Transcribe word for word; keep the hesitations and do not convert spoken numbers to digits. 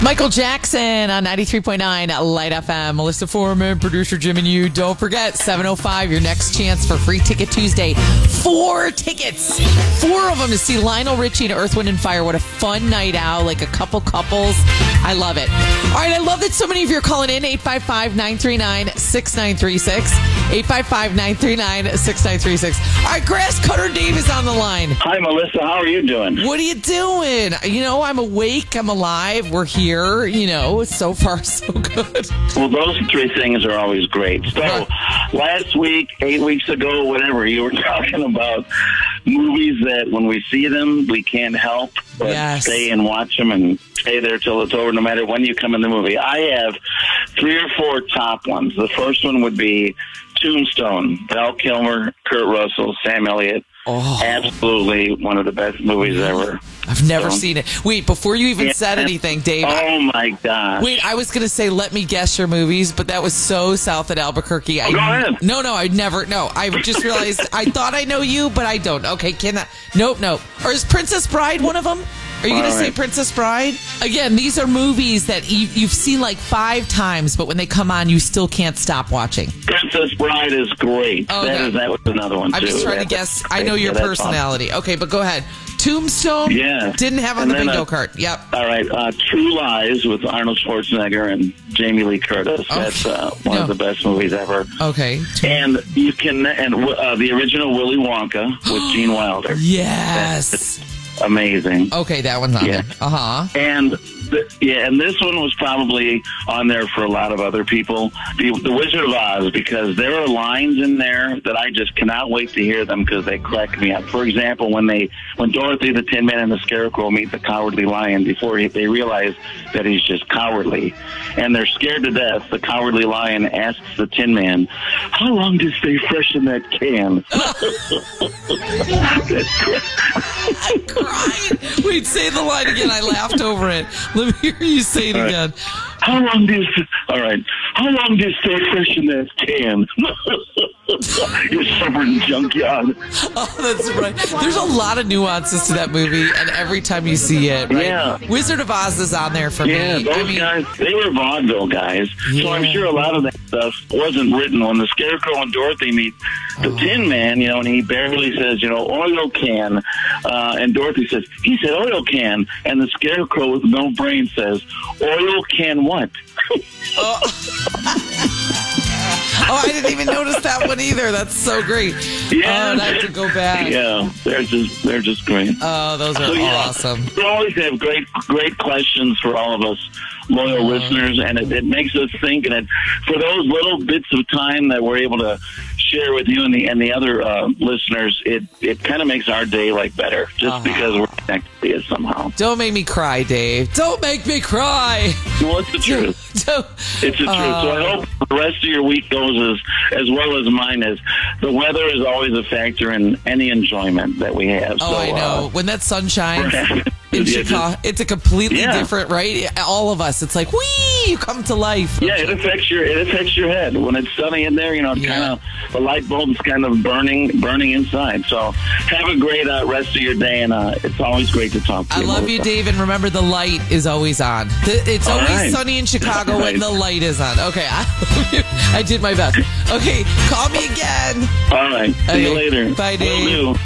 It's Michael Jackson on ninety-three point nine Light F M. Melissa Foreman, producer Jim and you. Don't forget, seven oh five, your next chance for Free Ticket Tuesday. Four tickets. Four of them to see Lionel Richie and Earth, Wind and Fire. What a fun night out. Like a couple couples. I love it. All right, I love that so many of you are calling in. eight five five, nine three nine, six nine three six. eight five five, nine three nine, six nine three six. All right, Grass Cutter Dave is on the line. Hi, Melissa. How are you doing? What are you doing? You know, I'm awake. I'm alive. We're here. You know, so far, so good. Well, those three things are always great. So, last week, eight weeks ago, whatever, you were talking about movies that when we see them, we can't help but Yes. stay and watch them and stay there till it's over, no matter when you come in the movie. I have three or four top ones. The first one would be Tombstone. Val Kilmer, Kurt Russell, Sam Elliott. Oh. Absolutely one of the best movies ever. I've never So- seen it. Wait, before you even Yeah. said anything, Dave. Oh, my gosh. Wait, I was going to say, let me guess your movies, but that was so south at Albuquerque. I, Go ahead. No, no, I never, no. I just realized, I thought I know you, but I don't. Okay, can I? Nope, nope. Or is Princess Bride one of them? Are you going to All say right. Princess Bride? Again, these are movies that you, you've seen like five times, but when they come on, you still can't stop watching. Princess Bride is great. Oh, that okay. is that was another one, I'm too. just trying to That's- guess. I know your yeah, that's awesome. personality. Okay, but go ahead. Tombstone? Yeah. Didn't have on And the then, bingo uh, card. Yep. All right. Uh, True Lies with Arnold Schwarzenegger and Jamie Lee Curtis. Okay. That's uh, one No. of the best movies ever. Okay. And you can and uh, the original Willy Wonka with Gene Wilder. Yes. Amazing. Okay, that one's on Yeah. there. Uh-huh. And th- yeah, and this one was probably on there for a lot of other people. The, the Wizard of Oz, because there are lines in there that I just cannot wait to hear them because they crack me up. For example, when they when Dorothy the Tin Man and the Scarecrow meet the Cowardly Lion before he, they realize that he's just cowardly, and they're scared to death, the Cowardly Lion asks the Tin Man, "How long to stay fresh in that can?" That's great. I'm crying. Wait, say the line again. I laughed over it. Let me hear you say it All right. again. How long do you, all right, how long do you stay fresh in that can? You stubborn junkyard. Oh, that's right. There's a lot of nuances to that movie, and every time you see it, right? Yeah. Wizard of Oz is on there for Yeah, me. those I mean, guys, they were vaudeville guys. So I'm Yeah. sure a lot of that stuff wasn't written. When the Scarecrow and Dorothy meet the Oh. Tin Man, you know, and he barely says, you know, oil can. Uh, and Dorothy says, he said oil can. And the Scarecrow with no brain says, oil can what? oh, I didn't even notice that one either. That's so great. Yeah. Oh, and I have to go back. Yeah, they're just, they're just great. Oh, those are So, yeah, awesome. We always have great, great questions for all of us loyal Uh-huh. listeners, and it, it makes us think. And it, for those little bits of time that we're able to share with you and the and the other uh, listeners, it it kind of makes our day like better, just Uh-huh. because we're connected to it somehow. Don't make me cry, Dave. Don't make me cry. Well, it's the truth. Don't- It's the truth. So I hope the rest of your week goes as as well as mine is. The weather is always a factor in any enjoyment that we have. Oh, so, I know. Uh, When that sun shines we're- in Yeah, just- Chicago, it's a completely Yeah. different, right? All of us. It's like, whee, you come to life. Yeah, it affects your it affects your head when it's sunny in there. You know, it Yeah. kind of the light bulb's kind of burning burning inside. So have a great uh, rest of your day, and uh, it's always great to talk to I you. love you, Melissa. Dave, and remember the light is always on. The- It's All always right. sunny in Chicago All when right. the light is on. Okay, I, love you. I did my best. Okay, call me again. All right, see you Okay, later. bye, Will Dave. do.